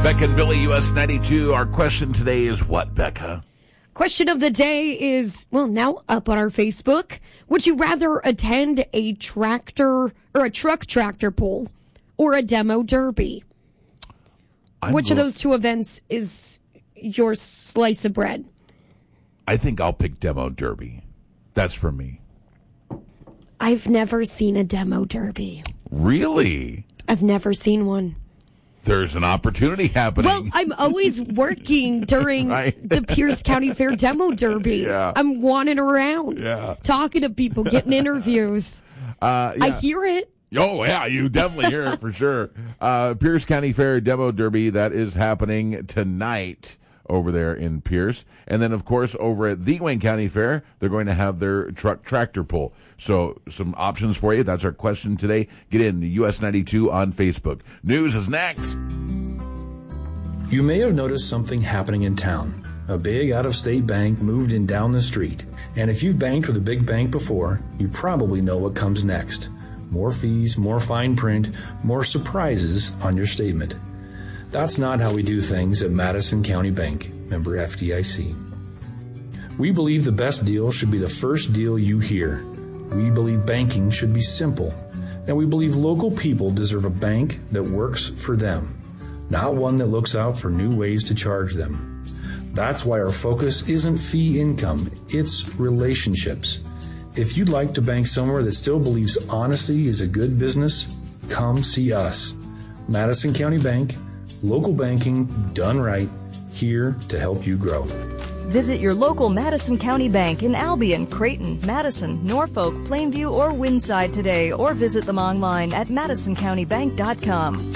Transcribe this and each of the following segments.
Becca and Billy, US 92. Our question today is what, Becca? Question of the day is, well, now up on our Facebook. Would you rather attend a tractor or a truck tractor pull or a demo derby? Which of those two events is your slice of bread? I think I'll pick demo derby. That's for me. I've never seen a demo derby. Really? I've never seen one. There's an opportunity happening. Well, I'm always working during the Pierce County Fair Demo Derby. Yeah. I'm wandering around, talking to people, getting interviews. I hear it. Oh, yeah, you definitely hear it for sure. Pierce County Fair Demo Derby, that is happening tonight over there in Pierce. And then, of course, over at the Wayne County Fair, they're going to have their truck tractor pull. So some options for you. That's our question today. Get in the US 92 on Facebook. News is next. You may have noticed something happening in town. A big out-of-state bank moved in down the street. And if you've banked with a big bank before, you probably know what comes next. More fees, more fine print, more surprises on your statement. That's not how we do things at Madison County Bank, member FDIC. We believe the best deal should be the first deal you hear. We believe banking should be simple, and we believe local people deserve a bank that works for them, not one that looks out for new ways to charge them. That's why our focus isn't fee income, it's relationships. If you'd like to bank somewhere that still believes honesty is a good business, come see us. Madison County Bank, local banking done right, here to help you grow. Visit your local Madison County Bank in Albion, Creighton, Madison, Norfolk, Plainview, or Windside today, or visit them online at MadisonCountyBank.com.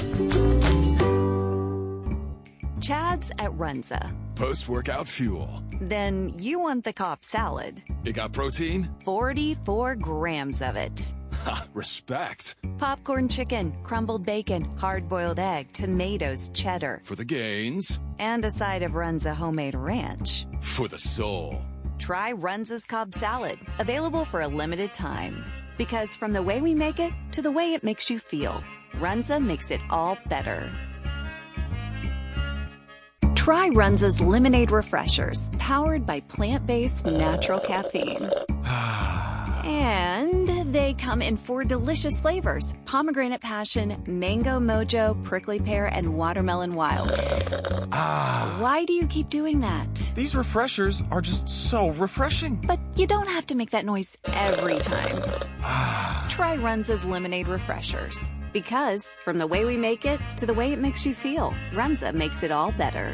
Chad's at Runza. Post-workout fuel. Then you want the Cobb salad. It got protein? 44 grams of it. Ha, respect. Popcorn chicken, crumbled bacon, hard-boiled egg, tomatoes, cheddar. For the gains. And a side of Runza homemade ranch. For the soul. Try Runza's Cobb salad, available for a limited time. Because from the way we make it to the way it makes you feel, Runza makes it all better. Try Runza's Lemonade Refreshers, powered by plant-based natural caffeine. And they come in 4 delicious flavors: pomegranate passion, mango mojo, prickly pear, and watermelon wild. Why do you keep doing that? These refreshers are just so refreshing. But you don't have to make that noise every time. Try Runza's Lemonade Refreshers. Because from the way we make it to the way it makes you feel, Runza makes it all better.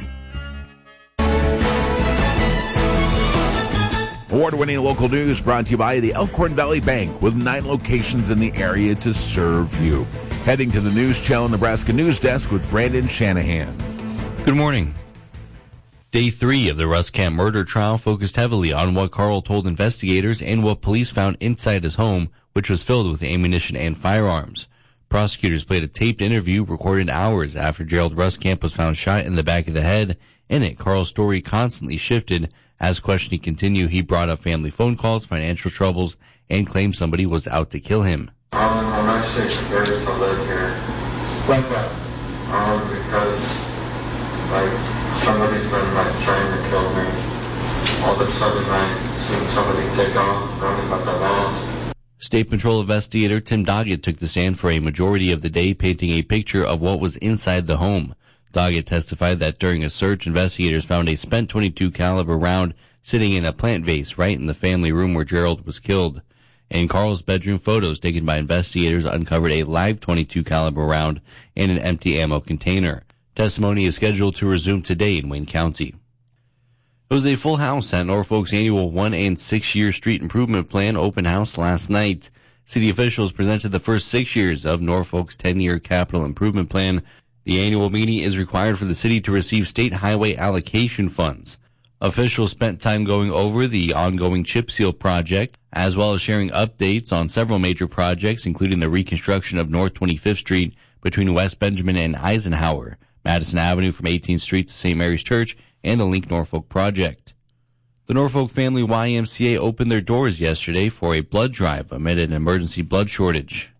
Award-winning local news brought to you by the Elkhorn Valley Bank, with 9 locations in the area to serve you. Heading to the News Channel Nebraska News Desk with Brandon Shanahan. Good morning. Day 3 of the Russ Camp murder trial focused heavily on what Carl told investigators and what police found inside his home, which was filled with ammunition and firearms. Prosecutors played a taped interview recorded hours after Gerald Ruskamp was found shot in the back of the head. In it, Carl's story constantly shifted. As questioning continued, he brought up family phone calls, financial troubles, and claimed somebody was out to kill him. I'm actually scared to live here. Like that? Because, somebody's been, trying to kill me. All of a sudden, I seen somebody take off, running up the walls. State Patrol investigator Tim Doggett took the stand for a majority of the day, painting a picture of what was inside the home. Doggett testified that during a search, investigators found a spent .22 caliber round sitting in a plant vase right in the family room where Gerald was killed. In Carl's bedroom, photos taken by investigators uncovered a live .22 caliber round and an empty ammo container. Testimony is scheduled to resume today in Wayne County. It was a full house at Norfolk's annual 1 and 6 year street improvement plan open house last night. City officials presented the first 6 years of Norfolk's 10-year capital improvement plan. The annual meeting is required for the city to receive state highway allocation funds. Officials spent time going over the ongoing chip seal project, as well as sharing updates on several major projects, including the reconstruction of North 25th Street between West Benjamin and Eisenhower, Madison Avenue from 18th Street to St. Mary's Church, and the Link Norfolk project. The Norfolk Family YMCA opened their doors yesterday for a blood drive amid an emergency blood shortage.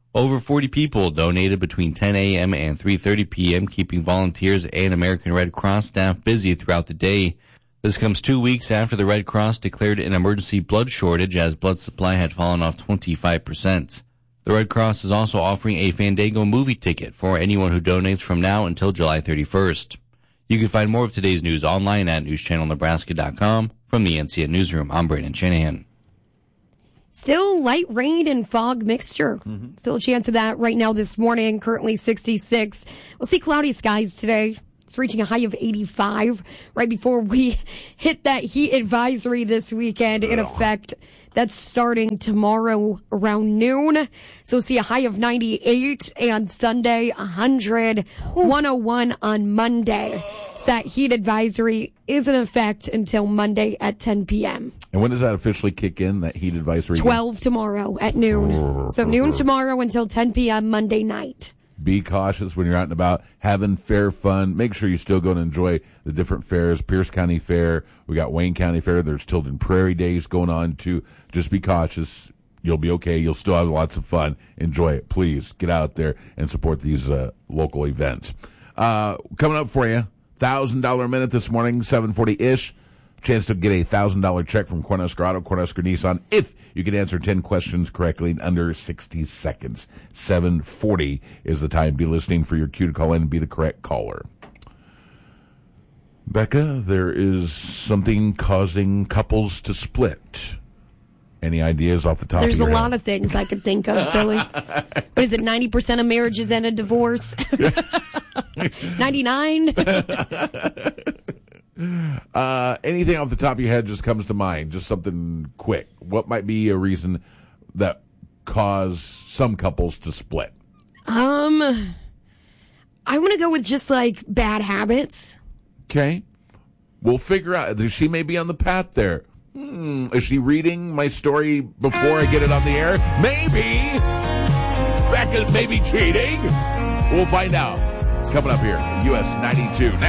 Over 40 people donated between 10 a.m. and 3:30 p.m., keeping volunteers and American Red Cross staff busy throughout the day. This comes 2 weeks after the Red Cross declared an emergency blood shortage as blood supply had fallen off 25%. The Red Cross is also offering a Fandango movie ticket for anyone who donates from now until July 31st. You can find more of today's news online at newschannelnebraska.com. From the NCN Newsroom, I'm Brandon Shanahan. Still light rain and fog mixture. Still a chance of that right now this morning, currently 66. We'll see cloudy skies today. It's reaching a high of 85 right before we hit that heat advisory this weekend in effect. That's starting tomorrow around noon. So we'll see a high of 98 on Sunday, 100, 101 on Monday. So that heat advisory is in effect until Monday at 10 p.m. And when does that officially kick in, that heat advisory? 12 tomorrow at noon. So noon tomorrow until 10 p.m. Monday night. Be cautious when you're out and about, having fair fun. Make sure you still go and enjoy the different fairs. Pierce County Fair. We got Wayne County Fair. There's Tilden Prairie Days going on too. Just be cautious. You'll be okay. You'll still have lots of fun. Enjoy it. Please get out there and support these local events. Coming up for you, $1,000 minute this morning, 7:40-ish. Chance to get a $1,000 check from Cornhusker Auto, Cornhusker Nissan, if you can answer 10 questions correctly in under 60 seconds. 7:40 is the time. Be listening for your cue to call in and be the correct caller. Becca, there is something causing couples to split. Any ideas off the top There's of your a head? lot of things I could think of, Billy. What is it, 90% of marriages end in divorce? 99? Anything off the top of your head just comes to mind, just something quick. What might be a reason that cause some couples to split? I want to go with just like bad habits. Okay. We'll figure out. She may be on the path there. Is she reading my story before I get it on the air? Maybe. Becca's maybe cheating. We'll find out. Coming up here, US 92. Next.